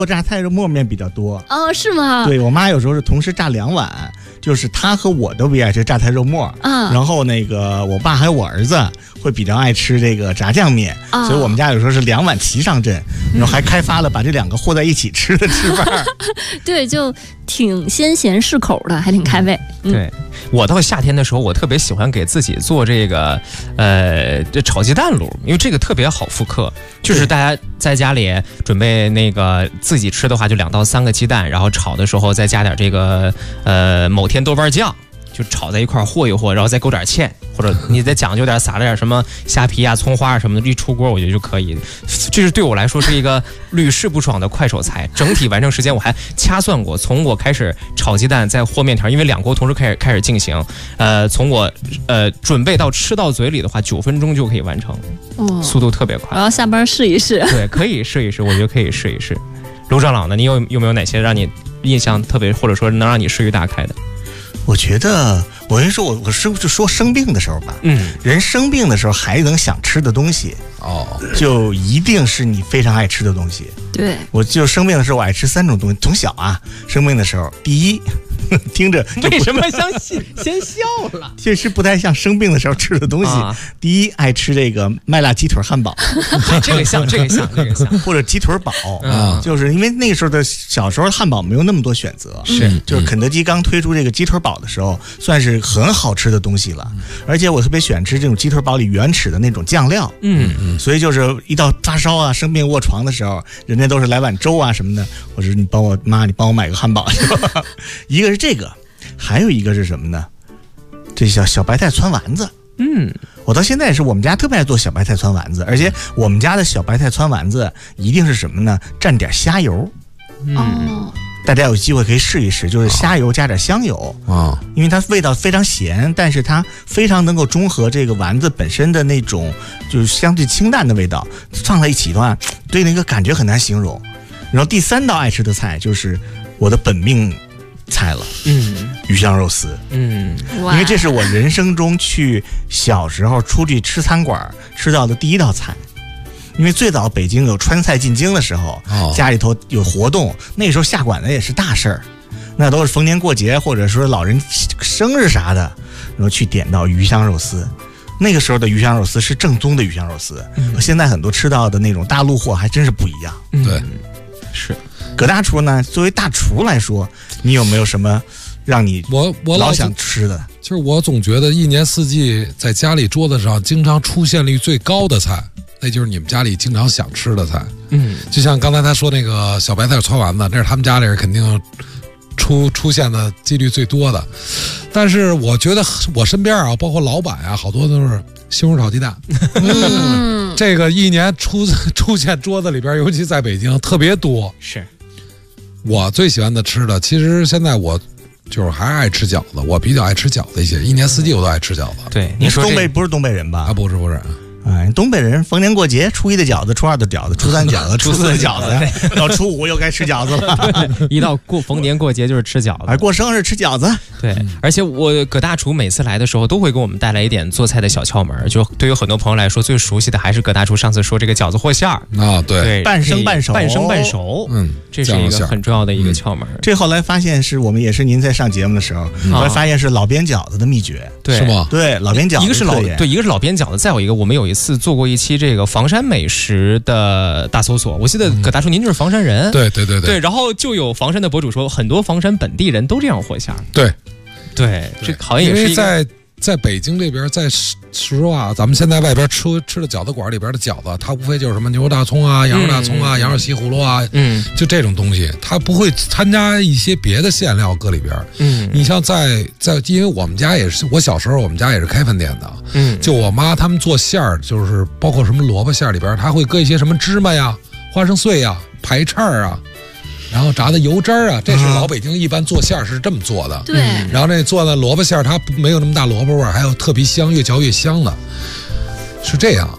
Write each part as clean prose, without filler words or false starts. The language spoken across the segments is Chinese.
做榨菜肉沫面比较多。 哦，是吗？ 对，我妈有时候是同时榨2碗，就是她和我都比较爱吃榨菜肉沫。然后那个我爸还有我儿子会比较爱吃这个炸酱面，所以我们家有时候是2碗齐上阵，然后还开发了把这2个和在一起吃的吃法。 对，就挺鲜咸适口的，还挺开胃。 对，我到夏天的时候，我特别喜欢给自己做这个这炒鸡蛋卤，因为这个特别好复刻，就是大家在家里准备那个自己吃的话，就2到3个鸡蛋，然后炒的时候再加点这个某天豆瓣酱。就炒在一块和一和，然后再勾点芡，或者你再讲究点，撒了点什么虾皮啊、葱花啊什么的，一出锅我觉得就可以。这是对我来说是一个屡试不爽的快手菜。整体完成时间我还掐算过，从我开始炒鸡蛋再和面条，因为2锅同时开始进行，从我准备到吃到嘴里的话，9分钟就可以完成，速度特别快。 我要下班试一试。对， 可以试一试，我觉得可以试一试。卢长老呢，你有没有哪些让你印象特别，或者说能让你食欲大开的？ 我觉得，我跟你说，我就说生病的时候吧，人生病的时候还能想吃的东西，就一定是你非常爱吃的东西。 对， 我就生病的时候，我爱吃3种东西。从小啊，生病的时候，第一，听着为什么先笑了？ 确实不太像生病的时候吃的东西。第一，爱吃这个麦辣鸡腿汉堡， 这个像， 或者鸡腿堡，就是因为那个时候的小时候汉堡没有那么多选择，就是肯德基刚推出这个鸡腿堡的时候，算是很好吃的东西了。而且我特别喜欢吃这种鸡腿堡里原始的那种酱料，所以就是一到发烧啊、生病卧床的时候，人家都是来碗粥啊什么的，我说你帮我买个汉堡，一个是这个，还有一个是什么呢？这叫小白菜汆丸子。我到现在是我们家特别爱做小白菜汆丸子，而且我们家的小白菜汆丸子一定是什么呢？蘸点虾油。大家有机会可以试一试，就是虾油加点香油因为它味道非常咸，但是它非常能够中和这个丸子本身的那种就是相对清淡的味道，放在一起的话，对那个感觉很难形容。然后第3道爱吃的菜就是我的本命菜了，鱼香肉丝，因为这是我人生中去小时候出去吃餐馆吃到的第1道菜。因为最早北京有川菜进京的时候，家里头有活动，那时候下馆子也是大事儿，那都是逢年过节或者说老人生日啥的，然后去点到鱼香肉丝。那个时候的鱼香肉丝是正宗的鱼香肉丝，和现在很多吃到的那种大陆货还真是不一样。 对， 是。 葛大厨呢，作为大厨来说，你有没有什么让你我老想吃的？ 就是我总觉得一年四季在家里桌子上经常出现率最高的菜，那就是你们家里经常想吃的菜。就像刚才他说那个小白菜汆丸子，那是他们家里人肯定出现的几率最多的。但是我觉得我身边啊，包括老板啊，好多都是西红柿炒鸡蛋。这个一年出现桌子里边，尤其在北京特别多。 是我最喜欢的吃的，其实现在我就是还爱吃饺子，我比较爱吃饺子一些，一年四季我都爱吃饺子。 对， 你说不是东北人吧？ 不是。 东北人逢年过节，初1的饺子，初2的饺子，初3饺子，初4的饺子，到初5又该吃饺子了。 一到逢年过节就是吃饺子， 还过生日吃饺子。 对，而且我葛大厨每次来的时候都会给我们带来一点做菜的小窍门，就对于很多朋友来说，最熟悉的还是葛大厨上次说这个饺子和馅儿对， 半生半熟， 这是一个很重要的一个窍门。 这后来发现是我们也是您在上节目的时候，后来发现是老边饺子的秘诀， 是吗？ 对，老边饺子， 一个是老边饺子，再有一个我们有一次做过一期这个房山美食的大搜索，我记得葛大厨您就是房山人， 对， 然后就有房山的博主说，很多房山本地人都这样和馅儿， 对， 这好像也是因为在北京这边，说实话，咱们现在外边吃的饺子馆里边的饺子，它无非就是什么牛肉大葱啊、羊肉大葱啊、羊肉西葫芦啊，就这种东西，它不会参加一些别的馅料搁里边。你像在，因为我们家也是，我小时候我们家也是开饭店的，就我妈他们做馅儿，就是包括什么萝卜馅儿里边，她会搁一些什么芝麻呀、花生碎呀、排叉啊。然后炸的油渣啊，这是老北京一般做馅儿是这么做的。 对。 然后那做的萝卜馅儿，它没有那么大萝卜味儿，还有特别香，越嚼越香的，是这样。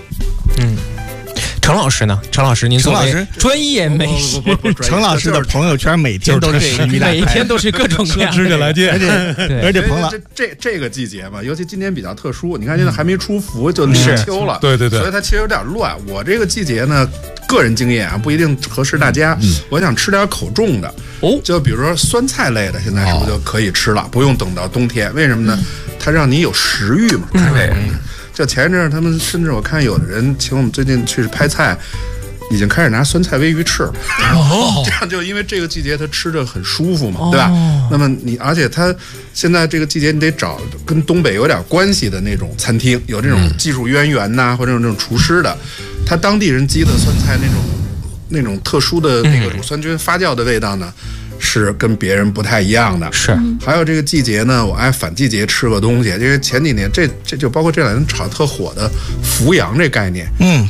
程老师呢？程老师，您作为专业美食， 程老师的朋友圈每天都是食欲大开， 每天都是各种各样指甲来见， 而且彭老这个季节嘛，尤其今年比较特殊，你看现在还没出伏就立秋了， 对， 所以它其实有点乱。我这个季节呢， 个人经验啊，不一定合适大家。我想吃点口重的就比如说酸菜类的，现在是不是就可以吃了？不用等到冬天，为什么呢？它让你有食欲嘛。就前一阵他们甚至我看有的人请我们最近去拍菜。已经开始拿酸菜煨鱼翅了，这样就因为这个季节它吃着很舒服嘛，对吧？那么而且它现在这个季节你得找跟东北有点关系的那种餐厅，有这种技术渊源呐，或者这种厨师的，他当地人鸡的酸菜那种特殊的那个乳酸菌发酵的味道呢。是跟别人不太一样的， 是。 还有这个季节呢，我爱反季节吃个东西，因为前几年这就包括这两年炒特火的扶阳这概念，